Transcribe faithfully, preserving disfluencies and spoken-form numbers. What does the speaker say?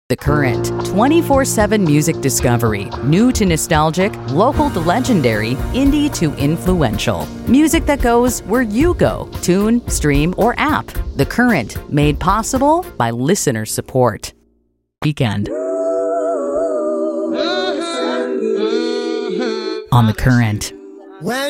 The Current, twenty-four seven music discovery. New to nostalgic, local to legendary, indie to influential. Music that goes where you go. Tune, stream, or app. The Current, made possible by listener support. Weekend. On The Current. When